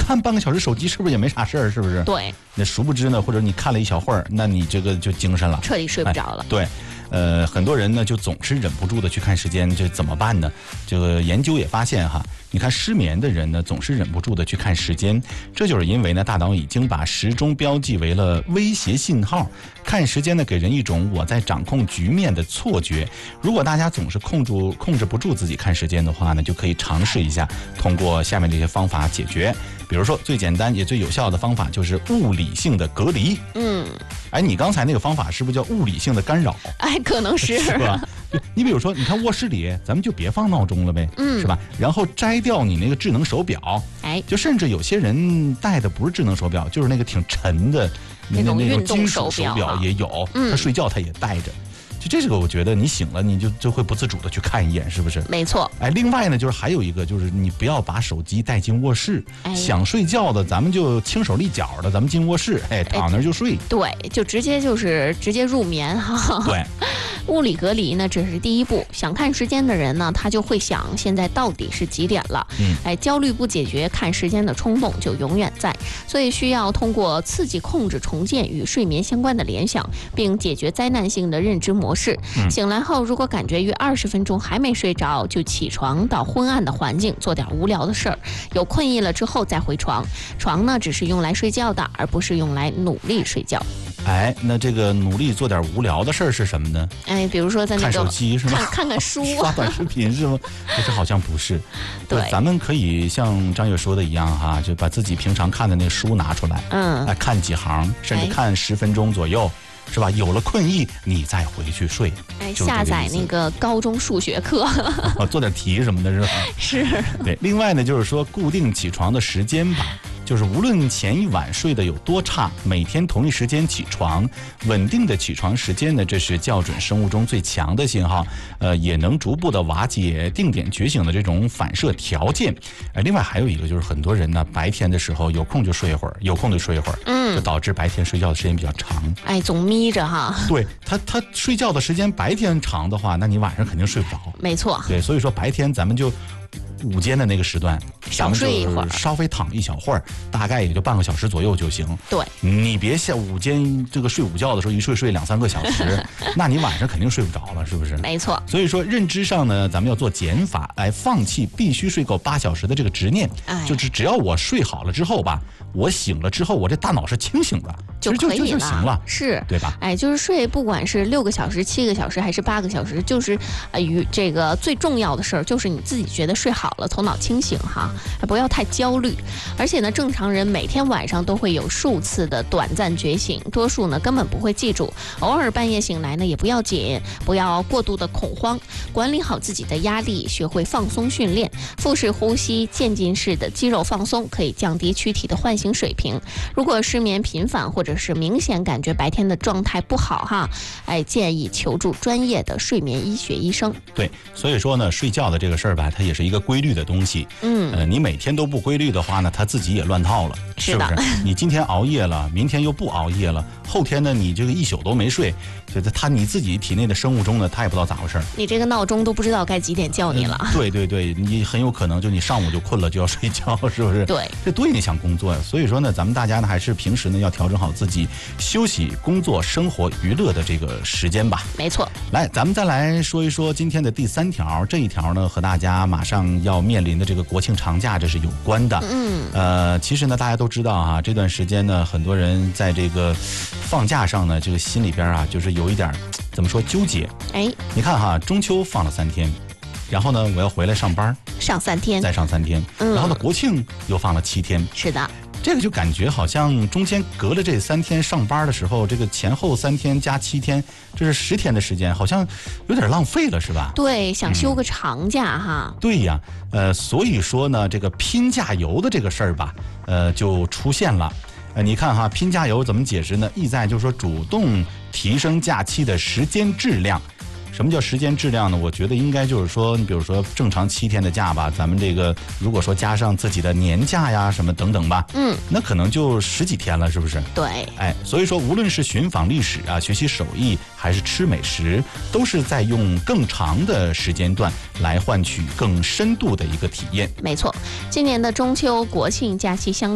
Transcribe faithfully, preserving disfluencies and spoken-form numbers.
看半个小时手机是不是也没啥事儿？是不是？ 对。 那殊不知呢，或者你看了一小会儿，那你这个就精神了， 彻底睡不着了。 哎、对。呃，很多人呢就总是忍不住的去看时间，这怎么办呢？这个研究也发现哈，你看失眠的人呢总是忍不住的去看时间，这就是因为呢大脑已经把时钟标记为了威胁信号，看时间呢给人一种我在掌控局面的错觉。如果大家总是控制控制不住自己看时间的话呢，就可以尝试一下通过下面这些方法解决。比如说最简单也最有效的方法就是物理性的隔离。 嗯， 哎，你刚才那个方法是不是叫物理性的干扰？ 哎，可能是， 是吧？你比如说，你看卧室里，咱们就别放闹钟了呗，嗯，是吧？然后摘掉你那个智能手表， 哎， 就甚至有些人戴的不是智能手表，就是那个挺沉的那种那运动种金属手表手表也有，嗯，他睡觉他也戴着。就这个，我觉得你醒了，你就就会不自主的去看一眼，是不是？ 没错。 哎，另外呢，就是还有一个，就是你不要把手机带进卧室。哎、想睡觉的，咱们就轻手利脚的，咱们进卧室，哎，躺那儿就睡。 哎、对，就直接就是直接入眠哈。 对。 物理隔离呢，只是第一步。想看时间的人呢，他就会想现在到底是几点了。嗯，哎，焦虑不解决看时间的冲动就永远在，所以需要通过刺激控制重建与睡眠相关的联想，并解决灾难性的认知模式。嗯、醒来后，如果感觉约二十分钟还没睡着，就起床到昏暗的环境做点无聊的事儿，有困意了之后再回床。床呢，只是用来睡觉的，而不是用来努力睡觉。 哎，那这个努力做点无聊的事儿是什么呢？ 哎，比如说在那个看手机是吗？ 看看看书、 刷短视频是吗？这好像不是。 对， 咱们可以像张悦说的一样哈，就把自己平常看的那个书拿出来，嗯，来看几行，甚至看十分钟左右。哎，是吧？有了困意，你再回去睡。 哎，下载那个高中数学课， 做点题什么的，是吧？ 是。 对，另外呢，就是说固定起床的时间吧。就是无论前一晚睡得有多差，每天同一时间起床，稳定的起床时间呢，这是校准生物钟最强的信号，呃，也能逐步的瓦解定点觉醒的这种反射条件。呃，另外还有一个就是很多人呢，白天的时候有空就睡一会儿，有空就睡一会儿，嗯，就导致白天睡觉的时间比较长。 哎，总眯着哈。 对他，他睡觉的时间白天长的话，那你晚上肯定睡不着。 没错。 对，所以说白天咱们就。午间的那个时段， 少睡一会儿， 稍微躺一小会儿，大概也就半个小时左右就行。 对， 你别像午间这个睡午觉的时候，一睡睡两三个小时，那你晚上肯定睡不着了，是不是？ 没错。 所以说认知上呢，咱们要做减法，来放弃必须睡够八小时的这个执念。哎，就是只要我睡好了之后吧，我醒了之后，我这大脑是清醒的， 就可以了， 就就就行了， 是， 对吧？ 哎，就是睡，不管是六个小时、七个小时还是八个小时，就是呃，与这个最重要的事儿，就是你自己觉得睡好了，头脑清醒哈，不要太焦虑。而且呢，正常人每天晚上都会有数次的短暂觉醒，多数呢根本不会记住，偶尔半夜醒来呢也不要紧，不要过度的恐慌，管理好自己的压力，学会放松训练，腹式呼吸、渐进式的肌肉放松，可以降低躯体的唤醒水平。如果失眠频繁或者是明显感觉白天的状态不好哈，哎，建议求助专业的睡眠医学医生。 对，所以说呢，睡觉的这个事儿吧，它也是一个规律的东西。嗯，呃，你每天都不规律的话呢，它自己也乱套了，是不是？你今天熬夜了，明天又不熬夜了，后天呢，你这个一宿都没睡，所以它你自己体内的生物钟呢，它也不知道咋回事。 你这个闹钟都不知道该几点叫你了。 嗯、对对对，你很有可能就你上午就困了就要睡觉，是不是？ 对， 这多影响工作呀。所以说呢，咱们大家呢还是平时呢要调整好自己休息、工作、生活、娱乐的这个时间吧。 没错。 来，咱们再来说一说今天的第三条，这一条呢和大家马上要面临的这个国庆长假这是有关的。嗯。呃，其实呢大家都知道啊，这段时间呢很多人在这个放假上呢，这个心里边啊就是有一点怎么说纠结。哎，你看哈，中秋放了三天。然后呢，我要回来上班， 上三天， 再上三天，嗯，然后呢，国庆又放了七天， 是的， 这个就感觉好像中间隔了这三天上班的时候，这个前后三天加七天，这是十天的时间，好像有点浪费了，是吧？ 对，想休个长假、嗯、哈。 对呀，呃，所以说呢，这个拼假游的这个事儿吧，呃，就出现了。呃，你看哈，拼假游怎么解释呢？意在就是说主动提升假期的时间质量。什么叫时间质量呢？我觉得应该就是说，你比如说正常七天的假吧，咱们这个如果说加上自己的年假呀什么等等吧，嗯，那可能就十几天了，是不是？ 对， 哎，所以说无论是寻访历史啊、学习手艺，还是吃美食，都是在用更长的时间段来换取更深度的一个体验。 没错，今年的中秋、国庆假期相